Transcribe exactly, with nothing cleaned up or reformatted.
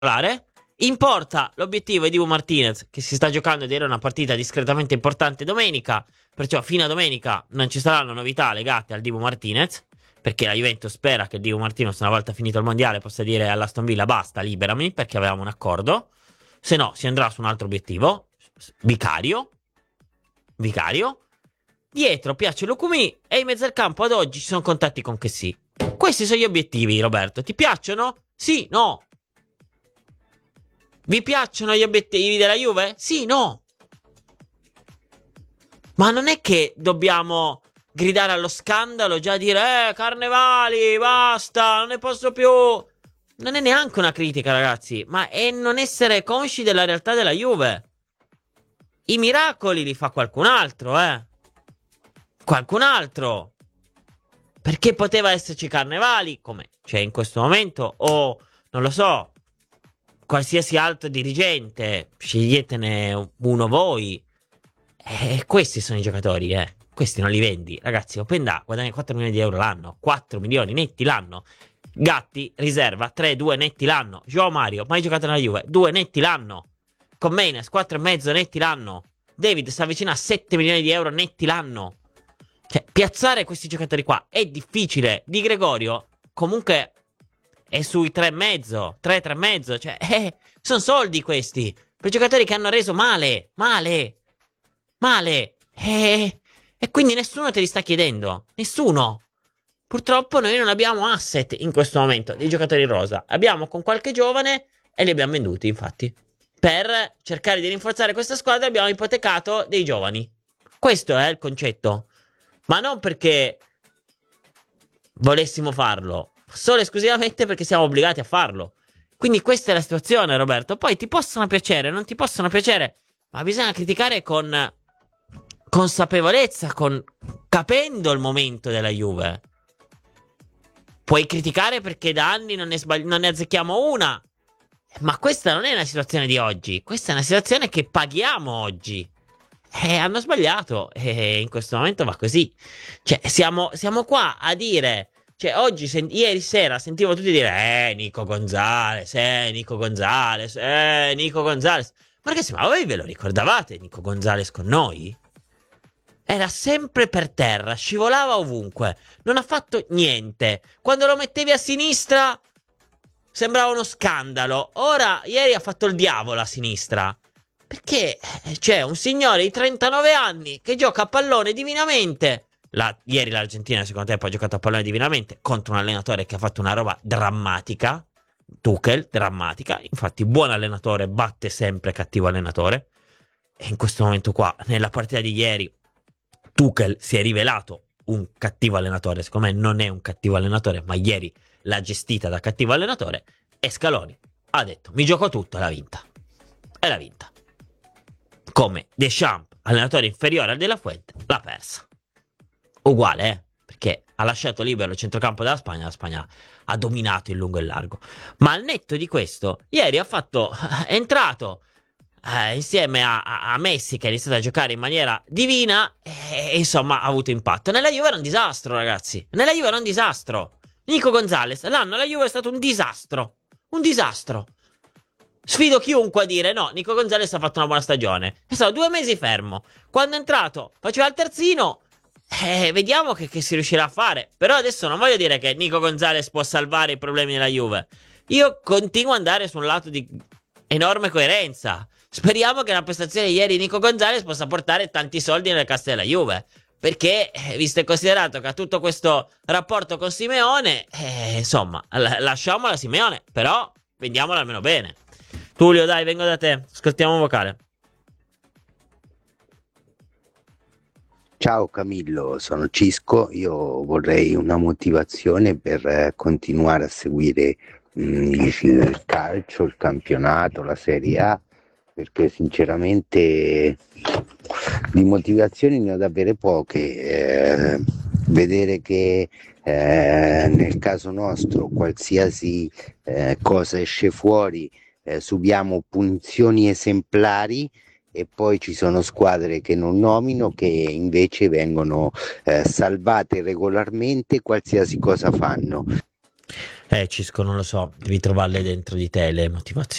In porta l'obiettivo è Dibu Martinez, che si sta giocando ed era una partita discretamente importante domenica, perciò fino a domenica non ci saranno novità legate al Dibu Martinez, perché la Juventus spera che Dibu Martinez, una volta finito il mondiale, possa dire all'Aston Villa basta, liberami, perché avevamo un accordo. Se no si andrà su un altro obiettivo, Vicario, Vicario. Dietro piace Lukumi e in mezzo al campo ad oggi ci sono contatti con Chessy. Questi sono gli obiettivi, Roberto. Ti piacciono? Sì, no. Vi piacciono gli obiettivi della Juve? Sì, no. Ma non è che dobbiamo gridare allo scandalo, già dire eh, Carnevali, basta, non ne posso più. Non è neanche una critica, ragazzi, ma è non essere consci della realtà della Juve. I miracoli li fa qualcun altro, eh. Qualcun altro. Perché poteva esserci Carnevali, come c'è in questo momento, o non lo so, qualsiasi altro dirigente, sceglietene uno voi. E questi sono i giocatori, eh. Questi non li vendi. Ragazzi, Openda guadagna quattro milioni di euro l'anno, quattro milioni netti l'anno. Gatti, riserva, tre due netti l'anno. Joao Mario, mai giocato nella Juve, due netti l'anno. Commeines, quattro e mezzo netti l'anno. David sta vicino a sette milioni di euro netti l'anno. Cioè, piazzare questi giocatori qua è difficile. Di Gregorio, comunque, è sui tre e mezzo, tre, tre e mezzo. Cioè, eh, sono soldi questi. Per giocatori che hanno reso male, male, male. Eh, e quindi nessuno te li sta chiedendo. Nessuno. Purtroppo noi non abbiamo asset in questo momento di giocatori rosa. Abbiamo con qualche giovane e li abbiamo venduti, infatti. Per cercare di rinforzare questa squadra abbiamo ipotecato dei giovani. Questo è il concetto. Ma non perché volessimo farlo, solo e esclusivamente perché siamo obbligati a farlo. Quindi questa è la situazione, Roberto. Poi ti possono piacere, non ti possono piacere, ma bisogna criticare con consapevolezza, con capendo il momento della Juve. Puoi criticare perché da anni non ne, sbagli- non ne azzecchiamo una, ma questa non è una situazione di oggi, questa è una situazione che paghiamo oggi. E hanno sbagliato e in questo momento va così. Cioè, siamo, siamo qua a dire. Cioè, oggi, sen- ieri sera sentivo tutti dire: Eh, Nico Gonzalez, eh, Nico Gonzalez, eh, Nico Gonzalez. Ma ragazzi, ma voi ve lo ricordavate Nico Gonzalez con noi? Era sempre per terra, scivolava ovunque, non ha fatto niente. Quando lo mettevi a sinistra sembrava uno scandalo. Ora, ieri ha fatto il diavolo a sinistra. Perché c'è un signore di trentanove anni che gioca a pallone divinamente. La, ieri l'Argentina, nel secondo tempo, ha giocato a pallone divinamente contro un allenatore che ha fatto una roba drammatica. Tuchel, drammatica. Infatti, buon allenatore batte sempre cattivo allenatore. E in questo momento qua, nella partita di ieri, Tuchel si è rivelato un cattivo allenatore. Secondo me non è un cattivo allenatore, ma ieri l'ha gestita da cattivo allenatore. E Scaloni ha detto: mi gioco tutto, e l'ha vinta. E l'ha vinta. Come Deschamps, allenatore inferiore al Della Fuente, l'ha persa. Uguale, eh? Perché ha lasciato libero il centrocampo della Spagna, la Spagna ha dominato in lungo e largo. Ma al netto di questo, ieri ha fatto, è entrato eh, insieme a, a, a Messi, che ha iniziato a giocare in maniera divina, e, e insomma ha avuto impatto. Nella Juve era un disastro, ragazzi. Nella Juve era un disastro. Nico Gonzalez, l'anno alla Juve è stato un disastro. Un disastro. Sfido chiunque a dire no, Nico Gonzalez ha fatto una buona stagione. È stato due mesi fermo. Quando è entrato faceva il terzino. Eh, vediamo che, che si riuscirà a fare. Però adesso non voglio dire che Nico Gonzalez può salvare i problemi della Juve. Io continuo ad andare su un lato di enorme coerenza. Speriamo che la prestazione di ieri di Nico Gonzalez possa portare tanti soldi nelle casse della Juve. Perché, eh, visto e considerato che ha tutto questo rapporto con Simeone, eh, insomma, l- lasciamola a Simeone. Però vendiamola almeno bene. Tullio, dai, vengo da te. Ascoltiamo un vocale. Ciao Camillo, sono Cisco. Io vorrei una motivazione per eh, continuare a seguire mh, il, il calcio, il campionato, la Serie A, perché sinceramente di motivazioni ne ho davvero poche. Eh, vedere che eh, nel caso nostro qualsiasi eh, cosa esce fuori, eh, subiamo punizioni esemplari, e poi ci sono squadre che non nomino che invece vengono eh, salvate regolarmente qualsiasi cosa fanno. Eh, Cisco, non lo so, devi trovarle dentro di te le motivazioni.